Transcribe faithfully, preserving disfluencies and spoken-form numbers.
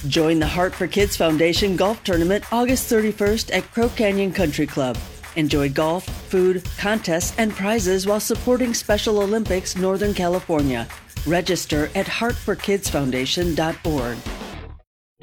Join the Heart for Kids Foundation Golf Tournament August thirty-first at Crow Canyon Country Club. Enjoy golf, food, contests, and prizes while supporting Special Olympics Northern California. Register at heart for kids foundation dot org.